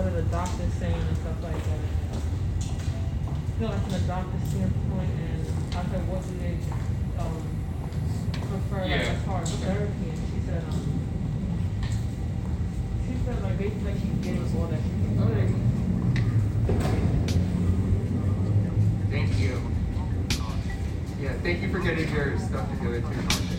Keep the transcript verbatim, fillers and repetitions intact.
are the doctors saying and stuff like that. You know, like from the doctor's standpoint, and I said, what do they um, prefer, like, Yeah. as far as therapy? And she said, um, she said, like, basically, like, she's getting all that she can good. Thank you. Yeah, thank you for getting your stuff together too.